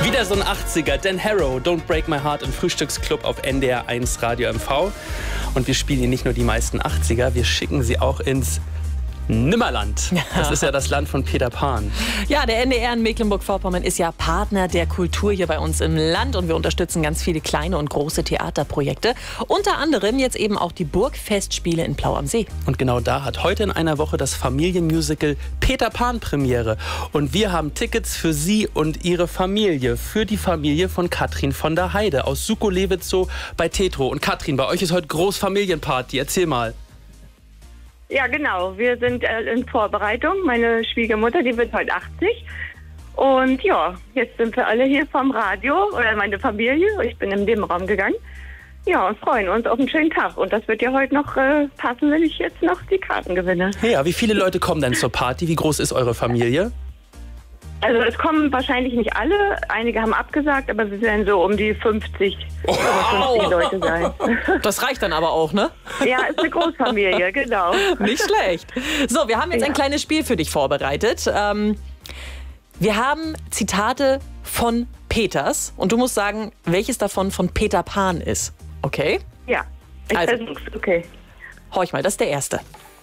Wieder so ein 80er, Dan Harrow, Don't Break My Heart im Frühstücksclub auf NDR 1 Radio MV. Und wir spielen hier nicht nur die meisten 80er, wir schicken sie auch ins Nimmerland. Das ist ja das Land von Peter Pan. Ja, der NDR in Mecklenburg-Vorpommern ist ja Partner der Kultur hier bei uns im Land und wir unterstützen ganz viele kleine und große Theaterprojekte. Unter anderem jetzt eben auch die Burgfestspiele in Plau am See. Und genau da hat heute in einer Woche das Familienmusical Peter Pan Premiere. Und wir haben Tickets für Sie und Ihre Familie. Für die Familie von Katrin von der Heide aus Sukolewitzow bei Tetro. Und Katrin, bei euch ist heute Großfamilienparty. Erzähl mal. Ja, genau. Wir sind in Vorbereitung. Meine Schwiegermutter, die wird heute 80. Und ja, jetzt sind wir alle hier vom Radio, oder meine Familie. Ich bin im Nebenraum gegangen. Ja, und freuen uns auf einen schönen Tag. Und das wird ja heute noch passen, wenn ich jetzt noch die Karten gewinne. Ja, wie viele Leute kommen denn zur Party? Wie groß ist eure Familie? Also es kommen wahrscheinlich nicht alle. Einige haben abgesagt, aber wir werden so um die 50, 50 Leute sein. Das reicht dann aber auch, ne? Ja, ist eine Großfamilie, genau. Nicht schlecht. So, wir haben jetzt ein kleines Spiel für dich vorbereitet. Wir haben Zitate von Peters und du musst sagen, welches davon von Peter Pan ist. Okay? Ja, ich versuch's. Okay. Horch mal, das ist der erste.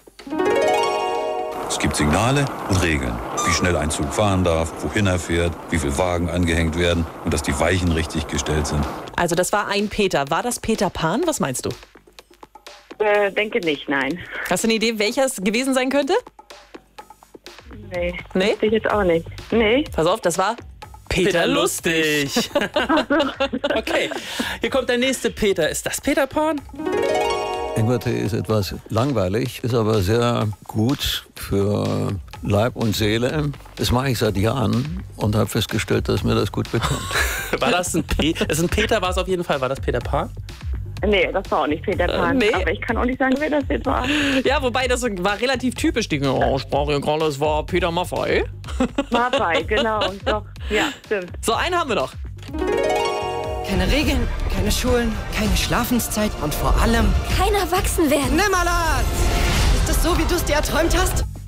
Es gibt Signale und Regeln, wie schnell ein Zug fahren darf, wohin er fährt, wie viele Wagen angehängt werden und dass die Weichen richtig gestellt sind. Also das war ein Peter. War das Peter Pan? Was meinst du? Denke nicht, nein. Hast du eine Idee, welcher es gewesen sein könnte? Nee. Nee? Wusste ich jetzt auch nicht. Nee. Pass auf, das war Peter Lustig. Okay, hier kommt der nächste Peter. Ist das Peter Pan? Ingwertee ist etwas langweilig, ist aber sehr gut für Leib und Seele. Das mache ich seit Jahren und habe festgestellt, dass mir das gut bekommt. War das ein Peter? Ist ein Peter, war es auf jeden Fall. War das Peter Pan? Nee, das war auch nicht Peter Pan. Nee. Aber ich kann auch nicht sagen, wer das jetzt war. Ja, wobei das war relativ typisch. Die Sprache ja gerade, das war Peter Maffay. Maffay, genau. Doch. Ja, stimmt. So, einen haben wir noch. Keine Regeln, keine Schulen, keine Schlafenszeit und vor allem kein Erwachsenwerden. Nimmerland! Ist das so, wie du es dir erträumt hast?